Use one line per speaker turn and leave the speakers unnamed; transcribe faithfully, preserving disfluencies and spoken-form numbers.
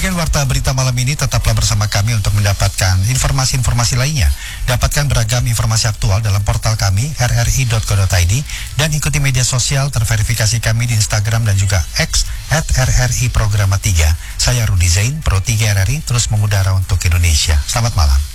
Demikian warta berita malam ini, tetaplah bersama kami untuk mendapatkan informasi-informasi lainnya. Dapatkan beragam informasi aktual dalam portal kami r r i dot co dot i d dan ikuti media sosial terverifikasi kami di Instagram dan juga X at r r i programa tiga. Saya Rudi Zain, Pro tiga R R I, terus mengudara untuk Indonesia. Selamat malam.